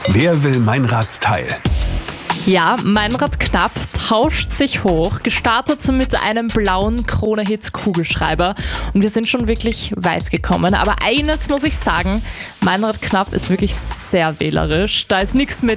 Wer will Meinradsteil? Ja, Meinrad Knapp tauscht sich hoch, gestartet mit einem blauen Krone-Hits-Kugelschreiber und wir sind schon wirklich weit gekommen. Aber eines muss ich sagen, Meinrad Knapp ist wirklich sehr wählerisch. Da ist nichts mit